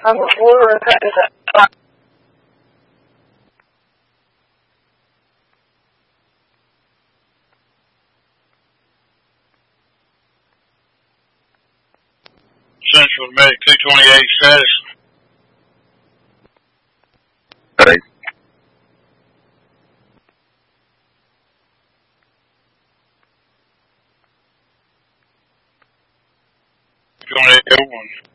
I'm a forward. Central Medic 228 status. Right. Joint 801.